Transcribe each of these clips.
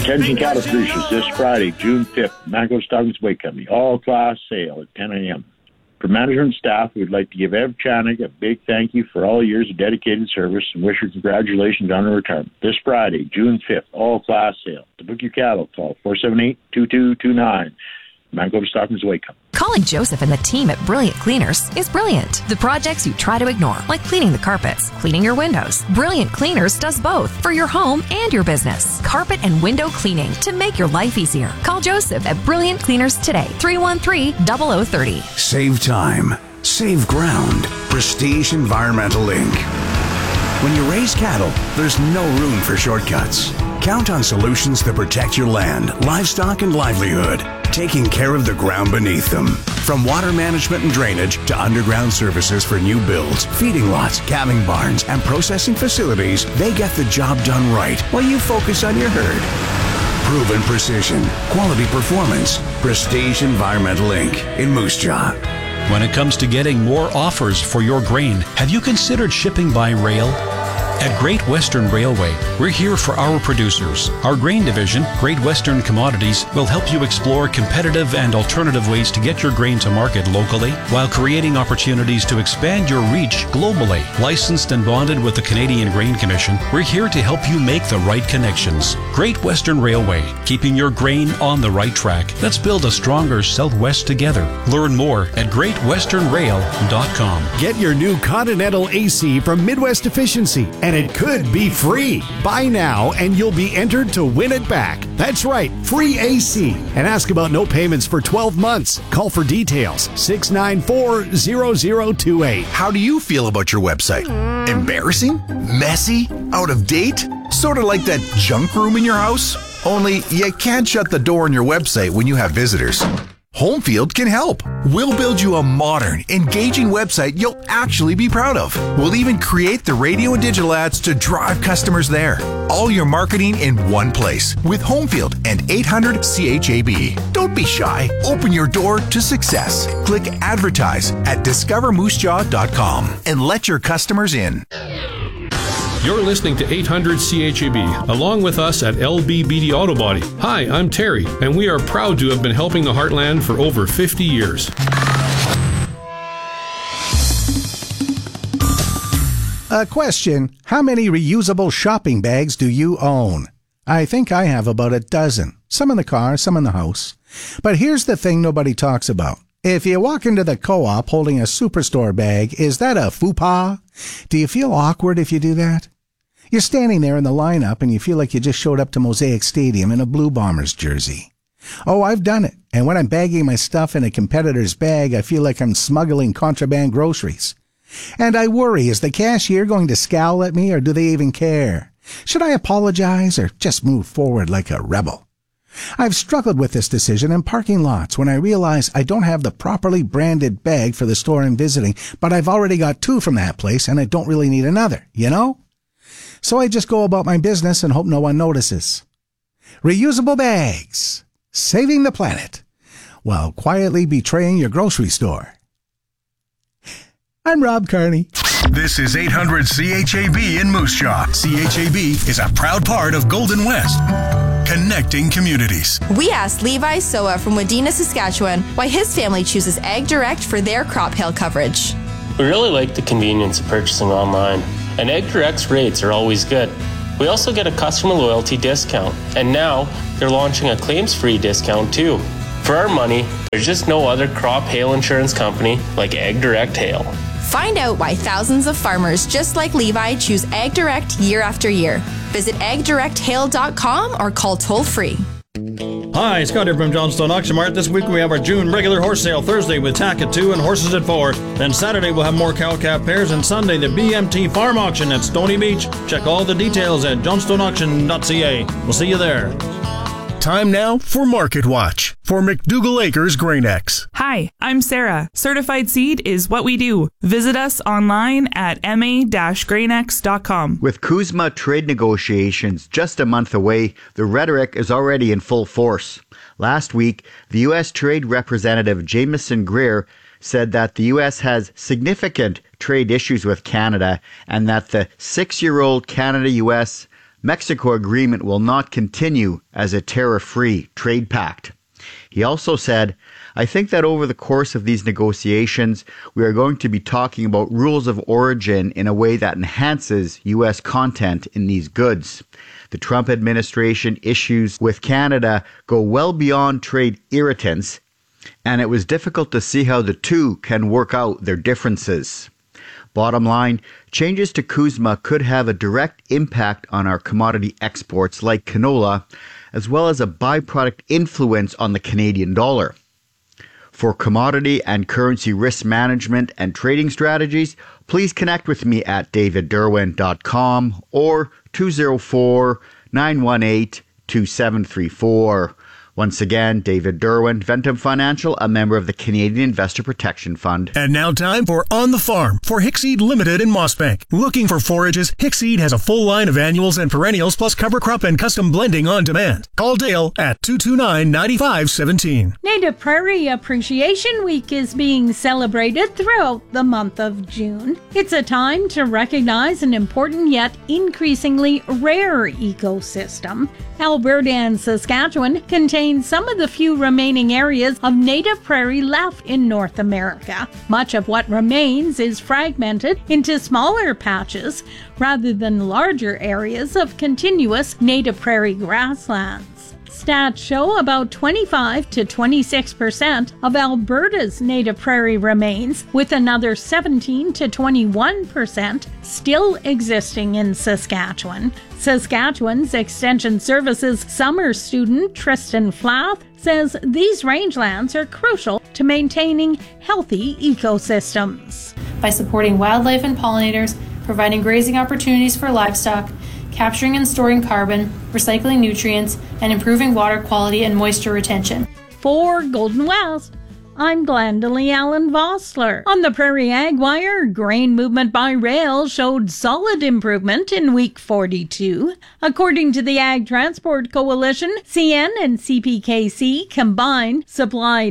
Attention cattle producers, this Friday, June 5th, Mango Stockings Weight Company, all-class sale at 10 a.m. For management and staff, we'd like to give Ev Chanik a big thank you for all years of dedicated service and wish her congratulations on her retirement. This Friday, June 5th, all-class sale. To book your cattle, call 478-2229. Mango Stockings Weight Company. Calling Joseph and the team at Brilliant Cleaners is brilliant. The projects you try to ignore, like cleaning the carpets, cleaning your windows. Brilliant Cleaners does both for your home and your business. Carpet and window cleaning to make your life easier. Call Joseph at Brilliant Cleaners today, 313-0030. Save time. Save ground. Prestige Environmental Inc. When you raise cattle, there's no room for shortcuts. Count on solutions that protect your land, livestock, and livelihood, taking care of the ground beneath them. From water management and drainage to underground services for new builds, feeding lots, calving barns, and processing facilities, they get the job done right while you focus on your herd. Proven precision, quality performance. Prestige Environmental Inc. in Moose Jaw. When it comes to getting more offers for your grain, have you considered shipping by rail? At Great Western Railway, we're here for our producers. Our grain division, Great Western Commodities, will help you explore competitive and alternative ways to get your grain to market locally while creating opportunities to expand your reach globally. Licensed and bonded with the Canadian Grain Commission, we're here to help you make the right connections. Great Western Railway, keeping your grain on the right track. Let's build a stronger Southwest together. Learn more at greatwesternrail.com. Get your new Continental AC from Midwest Efficiency, and it could be free. Buy now and you'll be entered to win it back. That's right, free AC. And ask about no payments for 12 months. Call for details, 694-0028. How do you feel about your website? Embarrassing? Messy? Out of date? Sort of like that junk room in your house? Only you can't shut the door on your website when you have visitors. Homefield can help. We'll build you a modern, engaging website you'll actually be proud of. We'll even create the radio and digital ads to drive customers there. All your marketing in one place with Homefield and 800 CHAB. Don't be shy. Open your door to success. Click advertise at discovermoosejaw.com and let your customers in. You're listening to 800 CHAB, along with us at LBBD Auto Body. Hi, I'm Terry, and we are proud to have been helping the Heartland for over 50 years. A question: how many reusable shopping bags do you own? I think I have about a dozen. Some in the car, some in the house. But here's the thing nobody talks about. If you walk into the co-op holding a Superstore bag, is that a faux pas? Do you feel awkward if you do that? You're standing there in the lineup and you feel like you just showed up to Mosaic Stadium in a Blue Bombers jersey. Oh, I've done it. And when I'm bagging my stuff in a competitor's bag, I feel like I'm smuggling contraband groceries. And I worry, is the cashier going to scowl at me, or do they even care? Should I apologize or just move forward like a rebel? I've struggled with this decision in parking lots when I realize I don't have the properly branded bag for the store I'm visiting, but I've already got two from that place and I don't really need another, you know? So I just go about my business and hope no one notices. Reusable bags. Saving the planet while quietly betraying your grocery store. I'm Rob Carney. This is 800 CHAB in Moose Jaw. CHAB is a proud part of Golden West, connecting communities. We asked Levi Soa from Wadena, Saskatchewan, why his family chooses Ag Direct for their crop hail coverage. We really like the convenience of purchasing online, and Ag Direct's rates are always good. We also get a customer loyalty discount, and now they're launching a claims-free discount too. For our money, there's just no other crop hail insurance company like Ag Direct Hail. Find out why thousands of farmers just like Levi choose Ag Direct year after year. Visit agdirecthail.com or call toll-free. Hi, Scott here from Johnstone Auction Mart. This week we have our June regular horse sale Thursday with tack at 2 and horses at 4. Then Saturday we'll have more cow-calf pairs, and Sunday the BMT Farm Auction at Stony Beach. Check all the details at johnstoneauction.ca. We'll see you there. Time now for Market Watch for McDougall Acres Grain X. Hi, I'm Sarah. Certified Seed is what we do. Visit us online at ma-grainx.com. With CUSMA trade negotiations just a month away, the rhetoric is already in full force. Last week, the U.S. Trade Representative Jameson Greer said that the U.S. has significant trade issues with Canada and that the 6-year-old Canada-U.S. Mexico agreement will not continue as a tariff-free trade pact. He also said, I think that over the course of these negotiations, we are going to be talking about rules of origin in a way that enhances U.S. content in these goods. The Trump administration issues with Canada go well beyond trade irritants, and it was difficult to see how the two can work out their differences. Bottom line, changes to CUSMA could have a direct impact on our commodity exports like canola, as well as a byproduct influence on the Canadian dollar. For commodity and currency risk management and trading strategies, please connect with me at davidderwin.com or 204-918-2734. Once again, David Derwin, Ventum Financial, a member of the Canadian Investor Protection Fund. And now time for On the Farm for Hickseed Limited in Mossbank. Looking for forages? Hickseed has a full line of annuals and perennials plus cover crop and custom blending on demand. Call Dale at 229-9517. Native Prairie Appreciation Week is being celebrated throughout the month of June. It's a time to recognize an important yet increasingly rare ecosystem. Alberta and Saskatchewan contain some of the few remaining areas of native prairie left in North America. Much of what remains is fragmented into smaller patches rather than larger areas of continuous native prairie grasslands. Stats show about 25 to 26% of Alberta's native prairie remains, with another 17 to 21% still existing in Saskatchewan. Saskatchewan's Extension Services summer student Tristan Flath says these rangelands are crucial to maintaining healthy ecosystems. By supporting wildlife and pollinators, providing grazing opportunities for livestock, capturing and storing carbon, recycling nutrients, and improving water quality and moisture retention. For Golden West, I'm Glendalee Allen Vossler. On the Prairie Ag Wire, grain movement by rail showed solid improvement in week 42. According to the Ag Transport Coalition, CN and CPKC combined supplied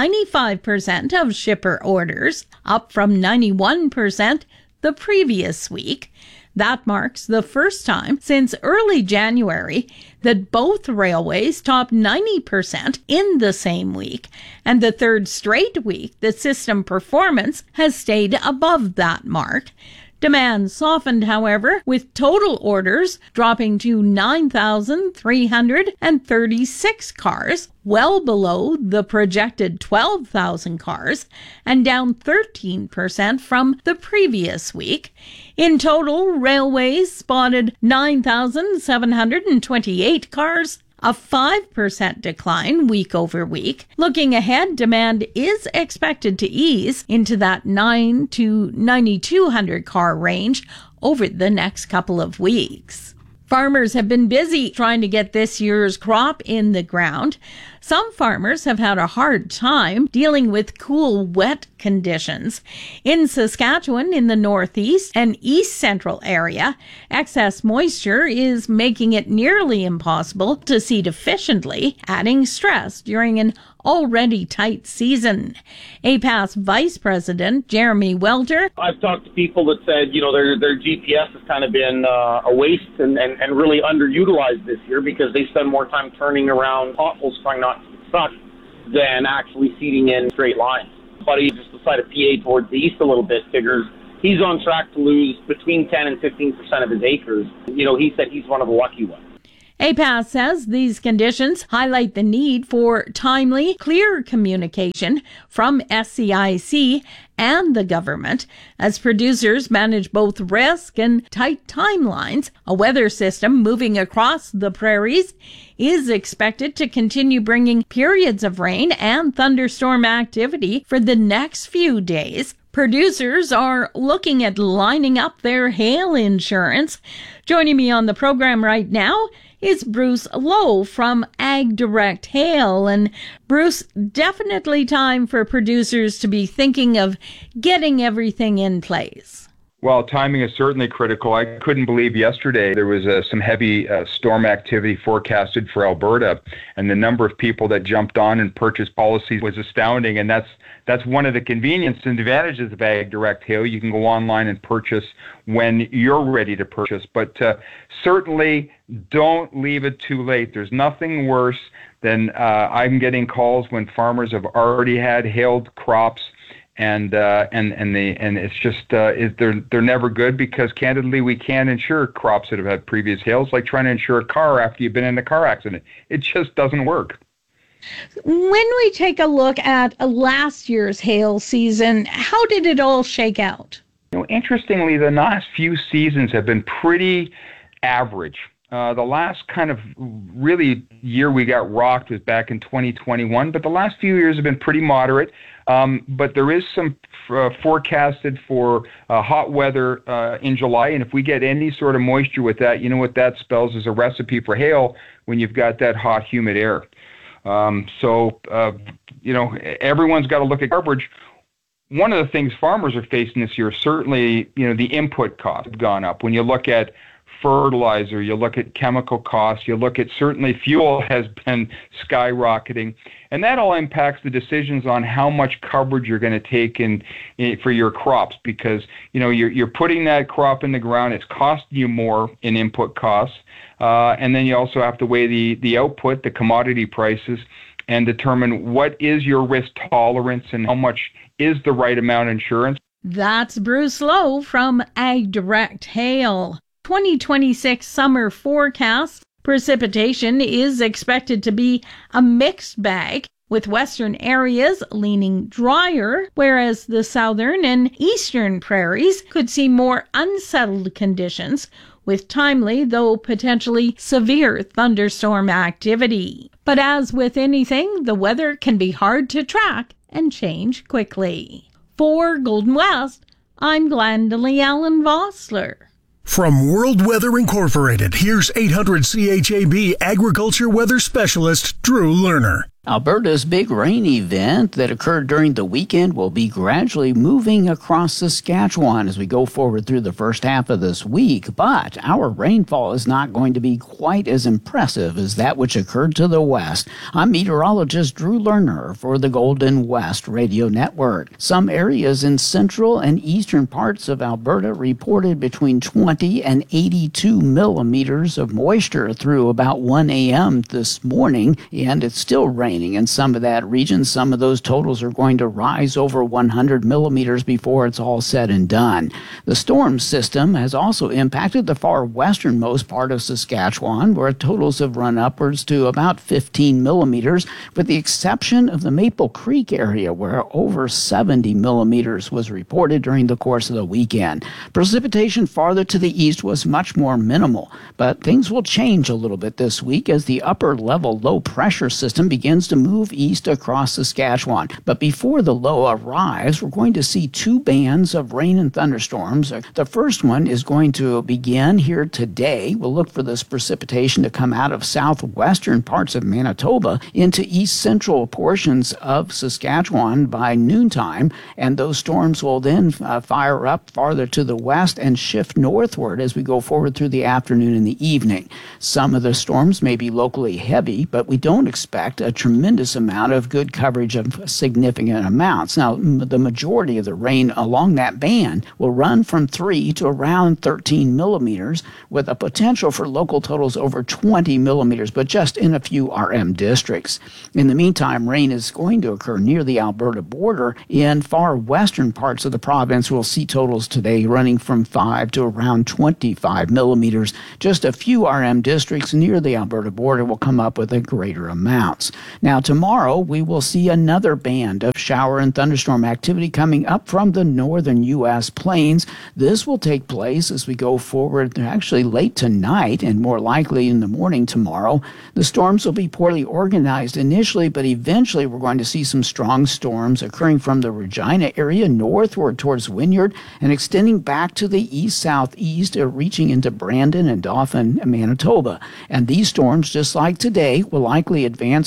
95% of shipper orders, up from 91% the previous week. That marks the first time since early January that both railways topped 90% in the same week, and the third straight week that system performance has stayed above that mark. Demand softened, however, with total orders dropping to 9,336 cars, well below the projected 12,000 cars, and down 13% from the previous week. In total, railways spotted 9,728 cars, a 5% decline week over week. Looking ahead, demand is expected to ease into that 9 to 9,200 car range over the next couple of weeks. Farmers have been busy trying to get this year's crop in the ground. Some farmers have had a hard time dealing with cool, wet conditions. In Saskatchewan, in the northeast and east central area, excess moisture is making it nearly impossible to seed efficiently, adding stress during an already tight season. APAS Vice President Jeremy Welter. I've talked to people that said, their GPS has kind of been a waste and really underutilized this year because they spend more time turning around potholes trying not to get stuck than actually seeding in straight lines. But he just decided PA towards the east a little bit, figures he's on track to lose between 10 and 15% of his acres. He said he's one of the lucky ones. APAS says these conditions highlight the need for timely, clear communication from SCIC and the government as producers manage both risk and tight timelines. A weather system moving across the prairies is expected to continue bringing periods of rain and thunderstorm activity for the next few days. Producers are looking at lining up their hail insurance. Joining me on the program right now is Bruce Lowe from Ag Direct Hail. And Bruce, definitely time for producers to be thinking of getting everything in place. Well, timing is certainly critical. I couldn't believe yesterday there was some heavy storm activity forecasted for Alberta, and the number of people that jumped on and purchased policies was astounding. And that's one of the convenience and advantages of Ag Direct Hail. You can go online and purchase when you're ready to purchase. But certainly don't leave it too late. There's nothing worse than I'm getting calls when farmers have already had hailed crops. And it's just they're never good, because candidly we can't insure crops that have had previous hails, like trying to insure a car after you've been in a car accident. It just doesn't work. When we take a look at last year's hail season, how did it all shake out? Interestingly, the last few seasons have been pretty average. The last kind of really year we got rocked was back in 2021, but the last few years have been pretty moderate. But there is some forecasted for hot weather in July, and if we get any sort of moisture with that, you know what that spells is a recipe for hail when you've got that hot, humid air. Everyone's got to look at coverage. One of the things farmers are facing this year, certainly, the input costs have gone up. When you look at fertilizer, you look at chemical costs, you look at certainly fuel has been skyrocketing, and that all impacts the decisions on how much coverage you're going to take in for your crops, because you're putting that crop in the ground, it's costing you more in input costs, and then you also have to weigh the output, the commodity prices, and determine what is your risk tolerance and how much is the right amount of insurance. That's Bruce Lowe from Ag Direct Hail. 2026 summer forecast. Precipitation is expected to be a mixed bag, with western areas leaning drier, whereas the southern and eastern prairies could see more unsettled conditions, with timely, though potentially severe thunderstorm activity. But as with anything, the weather can be hard to track and change quickly. For Golden West, I'm Glendalee Allen Vossler. From World Weather Incorporated, here's 800 CHAB Agriculture Weather Specialist Drew Lerner. Alberta's big rain event that occurred during the weekend will be gradually moving across Saskatchewan as we go forward through the first half of this week, but our rainfall is not going to be quite as impressive as that which occurred to the west. I'm meteorologist Drew Lerner for the Golden West Radio Network. Some areas in central and eastern parts of Alberta reported between 20 and 82 millimeters of moisture through about 1 a.m. this morning, and it's still raining in some of that region. Some of those totals are going to rise over 100 millimeters before it's all said and done. The storm system has also impacted the far westernmost part of Saskatchewan, where totals have run upwards to about 15 millimeters, with the exception of the Maple Creek area, where over 70 millimeters was reported during the course of the weekend. Precipitation farther to the east was much more minimal, but things will change a little bit this week as the upper level low pressure system begins to move east across Saskatchewan. But before the low arrives, we're going to see two bands of rain and thunderstorms. The first one is going to begin here today. We'll look for this precipitation to come out of southwestern parts of Manitoba into east central portions of Saskatchewan by noontime, and those storms will then fire up farther to the west and shift northward as we go forward through the afternoon and the evening. Some of the storms may be locally heavy, but we don't expect a tremendous amount of good coverage of significant amounts. Now, the majority of the rain along that band will run from 3 to around 13 millimeters, with a potential for local totals over 20 millimeters, but just in a few RM districts. In the meantime, rain is going to occur near the Alberta border. In far western parts of the province, we'll see totals today running from 5 to around 25 millimeters. Just a few RM districts near the Alberta border will come up with a greater amounts. Now, tomorrow, we will see another band of shower and thunderstorm activity coming up from the northern U.S. plains. This will take place as we go forward, actually late tonight and more likely in the morning tomorrow. The storms will be poorly organized initially, but eventually we're going to see some strong storms occurring from the Regina area northward towards Wynyard and extending back to the east-southeast, reaching into Brandon and Dauphin, Manitoba. And these storms, just like today, will likely advance to the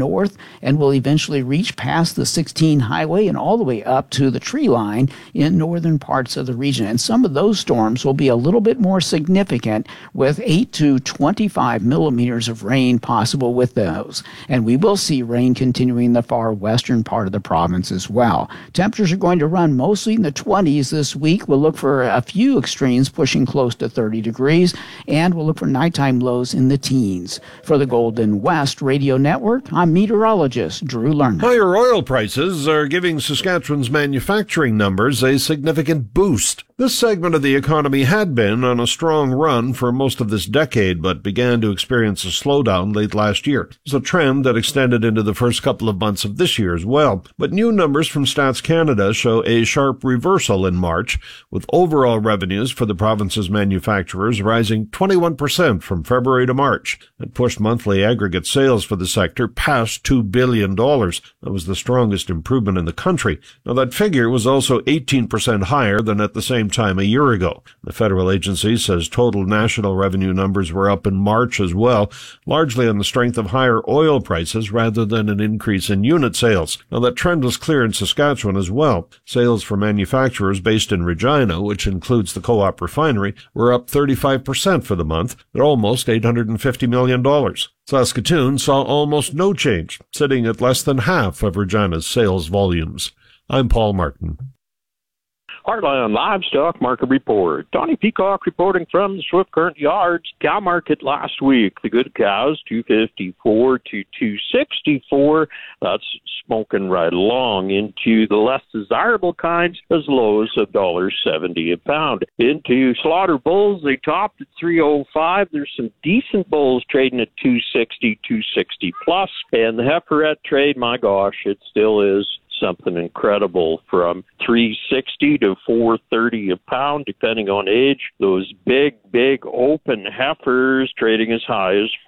north and will eventually reach past the 16 highway and all the way up to the tree line in northern parts of the region. And some of those storms will be a little bit more significant, with 8 to 25 millimeters of rain possible with those. And we will see rain continuing in the far western part of the province as well. Temperatures are going to run mostly in the 20s this week. We'll look for a few extremes pushing close to 30 degrees, and we'll look for nighttime lows in the teens. For the Golden West Radio Network, I'm meteorologist Drew Lerner. Higher oil prices are giving Saskatchewan's manufacturing numbers a significant boost. This segment of the economy had been on a strong run for most of this decade, but began to experience a slowdown late last year. It's a trend that extended into the first couple of months of this year as well. But new numbers from Stats Canada show a sharp reversal in March, with overall revenues for the province's manufacturers rising 21% from February to March. It pushed monthly aggregate sales for the sector past $2 billion. That was the strongest improvement in the country. Now, that figure was also 18% higher than at the same time a year ago. The federal agency says total national revenue numbers were up in March as well, largely on the strength of higher oil prices rather than an increase in unit sales. Now, that trend was clear in Saskatchewan as well. Sales for manufacturers based in Regina, which includes the Co-op refinery, were up 35% for the month at almost $850 million. Saskatoon saw almost no change, sitting at less than half of Regina's sales volumes. I'm Paul Martin. Heartland Livestock Market Report. Donnie Peacock reporting from the Swift Current Yards. Cow market last week. The good cows, 254 to 264. That's smoking right along into the less desirable kinds as low as $1.70 a pound. Into slaughter bulls, they topped at 305. There's some decent bulls trading at 260, 260 plus. And the heiferette trade, my gosh, it still is something incredible, from $360 to $430 a pound, depending on age. Those big open heifers trading as high as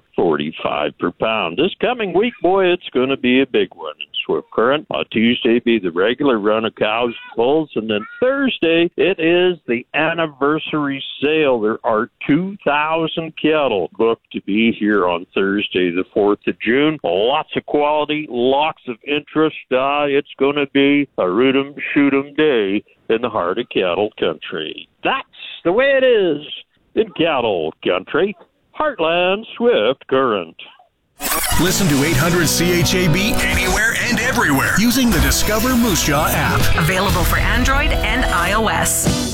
$445 per pound. This coming week, boy, it's going to be a big one in Swift Current. Tuesday be the regular run of cows and bulls, and then Thursday it is the anniversary sale. There are 2,000 cattle booked to be here on Thursday, the 4th of June. Lots of quality, lots of interest. It's going to be a root 'em, shoot 'em day in the heart of cattle country. That's the way it is in cattle country. Heartland Swift Current. Listen to 800 CHAB anywhere and everywhere using the Discover Moose Jaw app. Available for Android and iOS.